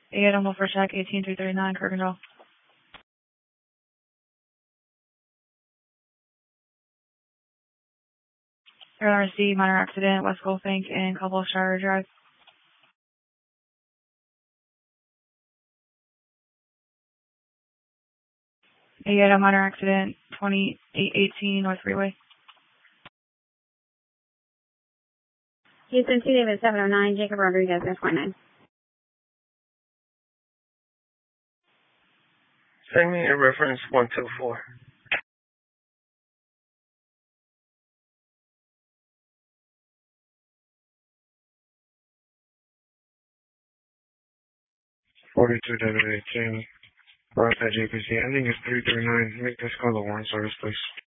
Adam Wilford Check 18339 curb control. RC minor accident, West Goldfink and Cobbleshire Drive. Adam minor accident, 2818 North Freeway. Houston 2 David 709, Jacob Rodriguez, S49. Send me a reference 124. $42 David 18. Right at JPC. Ending is 339. Make this call the warrant service, please.